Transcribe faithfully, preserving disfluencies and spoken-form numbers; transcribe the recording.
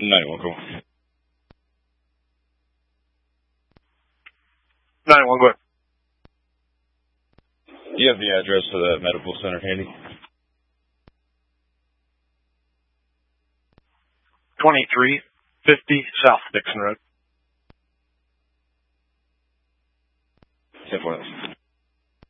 ninety-one, cool. ninety-one, go ahead. Do you have the address for that medical center handy? twenty-three fifty South Dixon Road. ten four.